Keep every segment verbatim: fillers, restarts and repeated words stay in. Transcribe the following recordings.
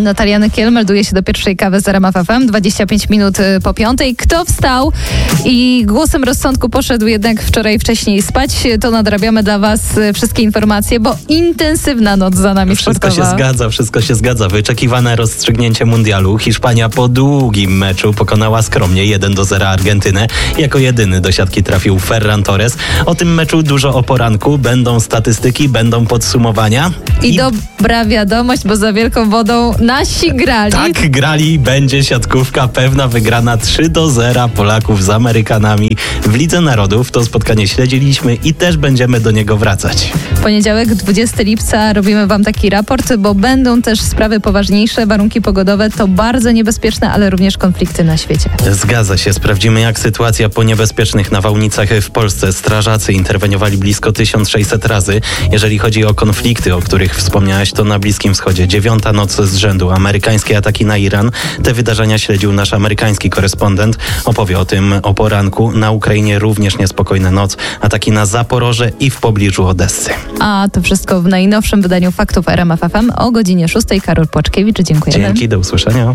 Natalia Nykiel melduje się do pierwszej kawy z R M F F M, dwadzieścia pięć minut po piątej. Kto wstał i głosem rozsądku poszedł jednak wczoraj wcześniej spać, to nadrabiamy dla was wszystkie informacje, bo intensywna noc za nami Wszystko sportowa. się zgadza, wszystko się zgadza. Wyczekiwane rozstrzygnięcie mundialu. Hiszpania po długim meczu pokonała skromnie jeden do zera Argentynę. Jako jedyny do siatki trafił Ferran Torres. O tym meczu dużo o poranku. Będą statystyki, będą podsumowania. I, I dobra wiadomość, bo za wielką wodą nasi grali. Tak, grali. Będzie siatkówka. Pewna wygrana trzy do zera Polaków z Amerykanami w Lidze Narodów. To spotkanie śledziliśmy i też będziemy do niego wracać. Poniedziałek, dwudziestego lipca robimy wam taki raport, bo będą też sprawy poważniejsze. Warunki pogodowe to bardzo niebezpieczne, ale również konflikty na świecie. Zgadza się. Sprawdzimy, jak sytuacja po niebezpiecznych nawałnicach w Polsce. Strażacy interweniowali blisko tysiąc sześćset razy. Jeżeli chodzi o konflikty, o których wspomniałaś, to na Bliskim Wschodzie dziewiąta noc z rzędu. Amerykańskie ataki na Iran. Te wydarzenia śledził nasz amerykański korespondent. Opowie o tym o poranku. Na Ukrainie również niespokojna noc. Ataki na Zaporoże i w pobliżu Odessy. A to wszystko w najnowszym wydaniu Faktów R M F F M o godzinie szóstej. Karol Płaczkiewicz, dziękujemy. Dzięki, do usłyszenia.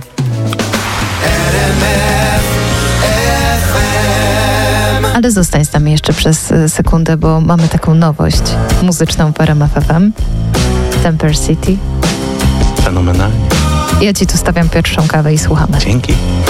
Ale zostań z nami jeszcze przez sekundę, bo mamy taką nowość muzyczną w R M F F M. Temper City. Fenomenalnie. Ja ci tu stawiam pierwszą kawę i słuchamy. Dzięki.